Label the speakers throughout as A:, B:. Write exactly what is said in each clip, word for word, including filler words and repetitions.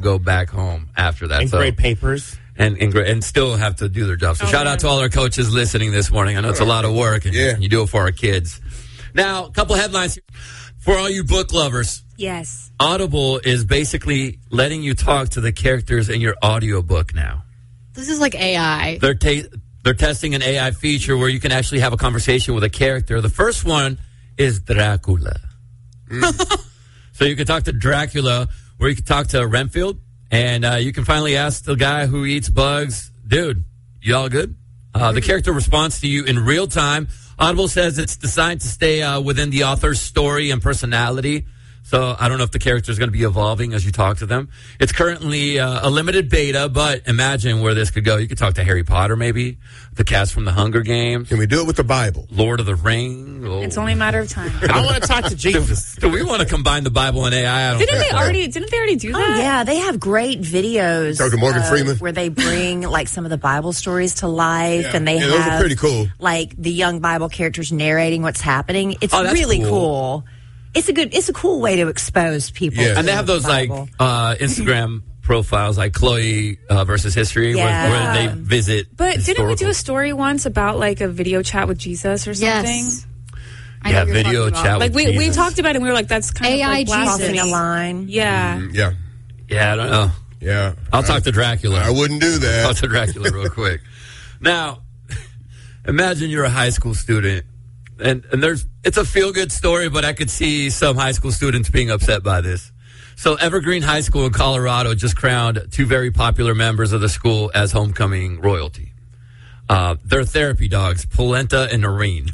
A: go back home after that.
B: And
A: so,
B: grade papers.
A: And, and and still have to do their job. So
C: oh,
A: shout
C: man.
A: out to all our coaches listening this morning. I know it's a lot of work, and,
D: Yeah.
A: and you do it for our kids. Now, a couple headlines here. For all you book lovers.
C: Yes.
A: Audible is basically letting you talk to the characters in your audiobook now.
E: This is like A I.
A: They're ta- they're testing an A I feature where you can actually have a conversation with a character. The first one is Dracula. Mm. So you can talk to Dracula, where you can talk to Renfield, and uh, you can finally ask the guy who eats bugs, dude, you all good? Uh, the character responds to you in real time. Audible says it's designed to stay uh, within the author's story and personality. So I don't know if the character is going to be evolving as you talk to them. It's currently uh, a limited beta, but imagine where this could go. You could talk to Harry Potter, maybe, the cast from the Hunger Games.
D: Can we do it with the Bible?
A: Lord of the Rings. Oh.
C: It's only a matter of time.
B: I want to talk to Jesus.
A: Do we want to combine the Bible and A I? I don't
C: Didn't
A: think
C: they
A: so.
C: already? Didn't they already do
F: Oh,
C: that?
F: yeah, they have great videos.
D: Talk to Morgan
F: uh,
D: Freeman.
F: where they bring like some of the Bible stories to life,
D: Yeah.
F: and they
D: Yeah, those are
F: have
D: pretty cool.
F: like the young Bible characters narrating what's happening. It's
A: Oh, that's
F: really
A: cool.
F: cool. It's a good. It's a cool way to expose people.
D: Yeah.
F: to
A: And they have
F: the
A: those like
F: Bible.
A: uh, Instagram profiles, like Chloe uh, versus History,
F: Yeah.
A: where, where they visit.
C: But didn't we
A: historical-
C: do a story once about like a video chat with Jesus or something?
E: Yes. I know
A: Yeah,
E: what you're
A: video
E: talking about.
A: chat.
C: Like
A: with
C: we, we
A: Jesus.
C: talked about it and we were like, that's kind
E: A I
C: of like
F: crossing
C: blasphemy.
F: a line.
C: Yeah.
D: Yeah.
A: Yeah, I don't know.
D: Yeah.
A: I'll talk to Dracula.
D: I wouldn't do
A: Talk
D: that.
A: to Dracula real quick. Now, imagine you're a high school student, and, and there's it's a feel-good story, but I could see some high school students being upset by this. So Evergreen High School in Colorado just crowned two very popular members of the school as homecoming royalty. Uh, they're therapy dogs, Polenta and Noreen.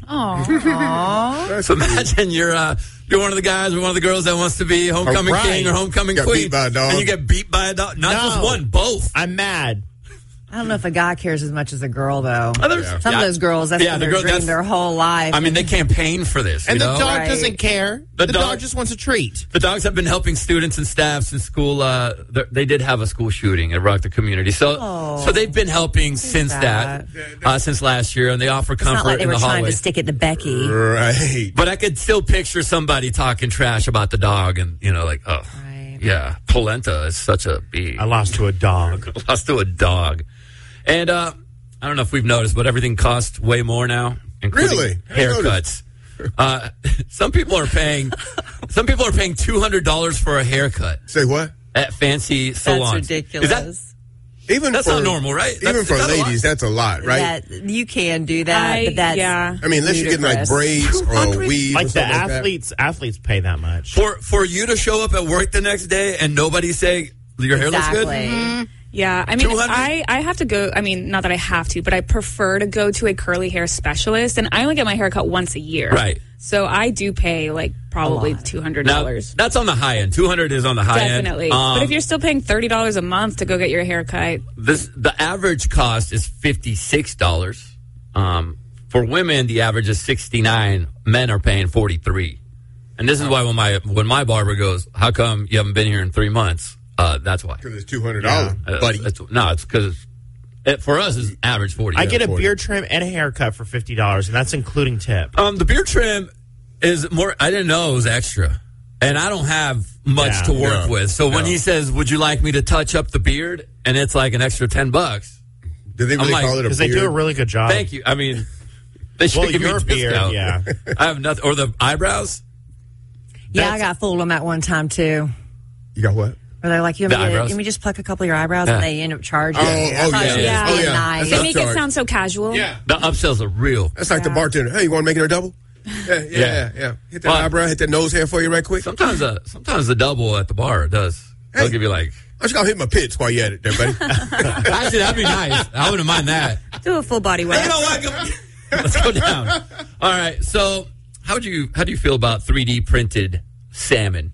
C: Oh.
A: So imagine you're uh, you're one of the guys or one of the girls that wants to be homecoming
B: Oh, right.
A: king or homecoming
D: Got
A: queen,
D: beat by a dog.
A: and you get beat by a dog. Not
B: No.
A: just one, both.
B: I'm mad.
F: I don't know if a guy cares as much as a girl, though.
A: Oh, there's-
D: Yeah.
F: Some
A: yeah.
F: of those girls, that's
A: Yeah,
F: what
A: the
F: they're
A: girl-
F: dreaming
A: that's-
F: their whole life.
A: I mean, they campaign for this, you
B: And
A: know?
B: the dog
F: Right.
B: doesn't care.
A: The
B: The,
A: dog-
B: dog, just wants a treat.
A: The dogs have been helping students and staff since school. Uh, th- they did have a school shooting. It rocked the community. So,
F: Oh.
A: so they've been helping since that, uh, since last year, and they offer
F: it's
A: comfort
F: not like they
A: in
F: were
A: the
F: trying
A: hallway.
F: to stick it to Becky.
D: Right.
A: But I could still picture somebody talking trash about the dog, and you know, like, oh,
F: Right.
A: yeah, Polenta is such a bee.
B: I lost to a dog.
A: Lost to a dog, and uh, I don't know if we've noticed, but everything costs way more now, including
D: Really? I didn't
A: haircuts. Uh, some people are paying. Some people are paying two hundred dollars for a haircut
D: Say what?
A: at fancy salons.
F: That's ridiculous.
A: Is that,
D: Even
A: that's
D: for,
A: not normal, right?
D: Even
A: That's-
D: for
A: is that a lot?
D: ladies, that's a lot, right?
F: That, you can do that,
C: I,
F: but that's
C: yeah.
D: I mean, unless you're getting like
F: ludicrous.
D: braids or weave or
B: Like the
D: something like that.
B: athletes, athletes pay that much.
A: for for you to show up at work the next day and nobody say your hair
F: exactly.
A: looks good.
C: Yeah, I mean,
A: two hundred
C: I, I have to go. I mean, not that I have to, but I prefer to go to a curly hair specialist, and I only get my hair cut once a year.
A: Right.
C: So I do pay like probably two hundred
A: Now
C: dollars.
A: that's on the high end. Two hundred is on the high
C: Definitely.
A: end. Um,
C: but if you're still paying thirty dollars a month to go get your hair cut,
A: This the average cost is fifty six dollars. Um, for women, the average is sixty nine. Men are paying forty three. And this is why when my when my barber goes, "How come you haven't been here in three months?" Uh, that's why.
D: Because it's two hundred dollars,
A: Uh,
D: buddy.
A: it's, no, it's because it, for us it's average forty.
B: I get a
D: forty.
B: beard trim and a haircut for fifty dollars, and that's including tip.
A: Um, the beard trim is more. I didn't know it was extra, and I don't have much
B: Yeah.
A: to work
D: Yeah.
A: with. So when
D: Yeah.
A: he says, "Would you like me to touch up the beard?" and it's like an extra ten bucks.
D: Do they really
A: I'm like-
D: call it a
B: Because they
D: beard?
B: do a really good job.
A: Thank you. I mean, they should
B: Well,
A: give me
B: your
A: a
B: beard,
A: discount.
B: yeah.
A: I have nothing. Or the eyebrows.
F: Yeah,
A: That's-
F: I got fooled on that one time too.
D: You got what?
F: Where they're like, you
A: The
F: want me to,
A: eyebrows?
F: you want me to just pluck a couple of your eyebrows,
A: Yeah.
F: and they end up charging.
D: Oh,
F: you. I
D: oh,
F: thought
D: yeah.
F: it was
A: Yeah.
F: being
D: Oh, yeah.
F: nice.
C: they
D: That's
C: make
D: charge.
C: it sound so casual.
D: Yeah.
A: The upsells are real.
D: That's like the bartender. Hey, you want to make it a double? Yeah, yeah,
A: Yeah.
D: yeah. yeah. Hit that
A: Well-
D: eyebrow, hit that nose hair for you right quick.
A: Sometimes the sometimes the double at the bar does. They'll
D: Hey.
A: give you like.
D: I'm just going to hit my pits while you at it there, buddy.
A: Actually, that'd be nice. I wouldn't mind that.
C: Do a full body
A: You
C: wax.
A: know what? Go- Let's go down. All right. So, how do you how do you feel about three D printed salmon?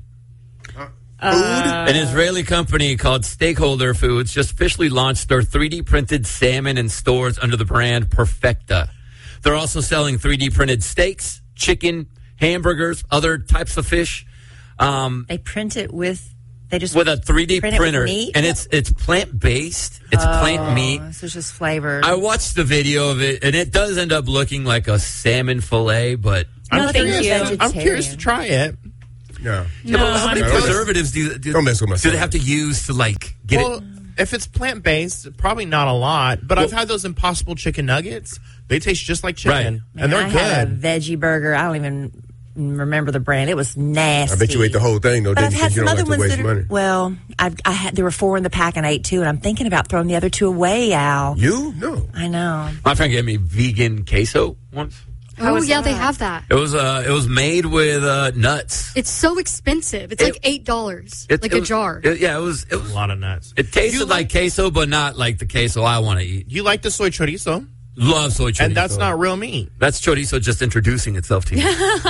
A: An Israeli company called Stakeholder Foods just officially launched their three D printed salmon in stores under the brand Perfecta. They're also selling three D printed steaks, chicken, hamburgers, other types of fish. Um,
F: They print it with. They just
A: with a three D
F: print it with
A: printer,
F: meat?
A: and it's it's plant based. It's plant meat.
F: Oh, so it's just flavored.
A: I watched the video of it, and it does end up looking like a salmon fillet, but
C: No,
B: I'm
C: thank
B: curious,
C: you.
B: I'm curious to try it.
D: No.
A: Yeah, but how many
D: No, don't mess-
A: preservatives do, you- do,
D: Don't mess with my
A: do they
D: son.
A: have to use to, like, get
B: Well,
A: it?
B: if it's plant based, probably not a lot. But I've
A: Well-
B: had those Impossible chicken nuggets. They taste just like chicken,
A: Right.
F: Man,
B: and they're
F: I had a
B: good.
F: veggie burger. I don't even remember the brand. It was nasty.
D: I bet you ate the whole thing, though,
F: But
D: didn't
F: I've
D: you?
F: had
D: Because you
F: some
D: don't
F: other
D: like to
F: ones
D: waste
F: that are,
D: money.
F: well, I've, I had, there were four in the pack and I ate two, and I'm thinking about throwing the other two away, Al.
D: You? No.
F: I know.
A: My friend gave me vegan queso once.
E: oh,
F: was
E: yeah, they
F: that?
E: have that.
A: It was uh, it was made with uh, nuts.
E: It's so expensive. It's
A: It-
E: like eight dollars,
A: It-
E: like
A: it
E: a
A: was-
E: jar.
A: it- yeah, it was. It
B: A
A: was.
B: lot of nuts.
A: It tasted
B: You
A: like queso, but not like the queso I want to eat.
B: You like the soy chorizo,
A: Love soy chorizo,
B: and that's not real meat.
A: That's chorizo just introducing itself to you.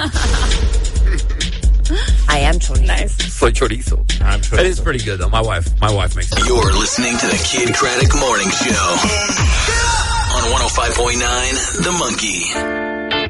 F: I am chorizo.
C: Nice.
A: Soy chorizo.
B: I'm chorizo.
A: It is pretty good though. My wife, my wife makes it.
G: You're listening to the Kid Craddock Morning Show on one oh five point nine The Monkey.